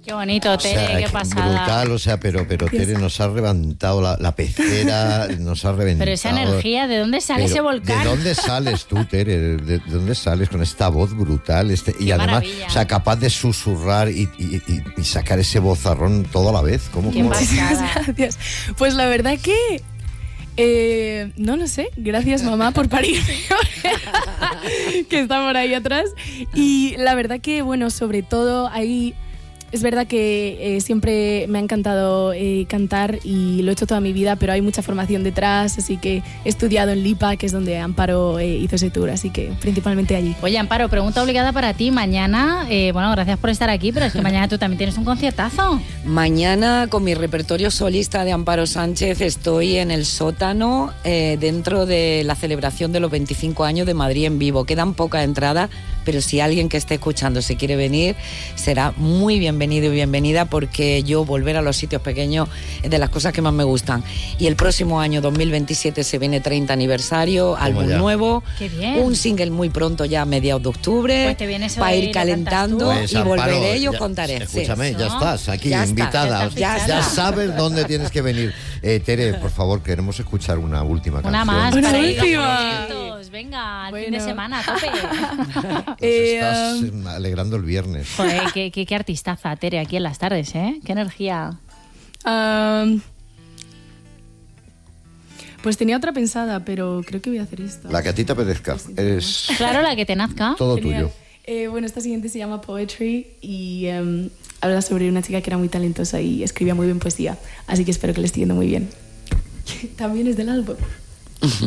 Qué bonito, Tere, qué pasada. Brutal, o sea, pero Tere nos ha levantado la pecera, nos ha reventado. Pero esa energía, ¿de dónde sale ese volcán? ¿De dónde sales tú, Tere? ¿De dónde sales con esta voz brutal? Y qué además, maravilla. o sea, capaz de susurrar y sacar ese vozarrón todo a la vez. Muchísimas gracias. Pues la verdad que no lo sé. Gracias, mamá, por parirme. Que está por ahí atrás. Y la verdad que, bueno, sobre todo ahí... Es verdad que siempre me ha encantado cantar y lo he hecho toda mi vida, pero hay mucha formación detrás, así que he estudiado en Lipa, que es donde Amparo hizo ese tour, así que principalmente allí. Oye, Amparo, pregunta obligada para ti. Mañana, bueno, gracias por estar aquí, pero es que mañana tú también tienes un conciertazo. Mañana, con mi repertorio solista de Amparo Sánchez, estoy en el sótano dentro de la celebración de los 25 años de Madrid en vivo. Quedan pocas entradas, pero si alguien que esté escuchando se quiere venir, será muy bienvenido y bienvenida, porque yo volver a los sitios pequeños es de las cosas que más me gustan. Y el próximo año 2027 se viene 30 aniversario, álbum nuevo, un single muy pronto, ya a mediados de octubre, pues te vienes para ir calentando y volveré y os contaré. Escúchame, sí. ya estás aquí, ya invitada. Está. Ya sabes dónde tienes que venir. Tere, por favor, queremos escuchar una última canción. Una más para ir última. Venga, al fin de semana, a tope. Nos estás alegrando el viernes. Joder, qué artistaza, Tere, aquí en las tardes, ¿eh? Qué energía. Pues tenía otra pensada, pero creo que voy a hacer esta. La que a ti te apetezca. Claro, la que te nazca. Todo Genial. tuyo. Bueno, esta siguiente se llama Poetry y habla sobre una chica que era muy talentosa y escribía muy bien poesía. Así que espero que le esté yendo muy bien. También es del álbum.